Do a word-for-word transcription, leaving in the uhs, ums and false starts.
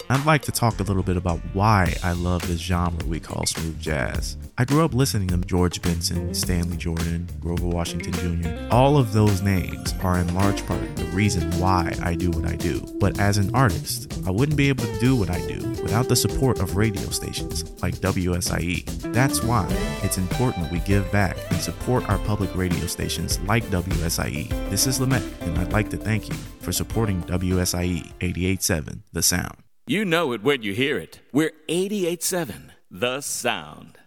I'd like to talk a little bit about why I love this genre we call smooth jazz. I grew up listening to George Benson, Stanley Jordan, Grover Washington Junior All of those names are in large part the reason why I do what I do. But as an artist, I wouldn't be able to do what I do without the support of radio stations like W S I E. That's why it's important we give back and support our public radio stations like W S I E. This is Lamette, and I'd like to thank you for supporting W S I E eighty-eight point seven The Sound. You know it when you hear it. We're eighty-eight point seven The Sound.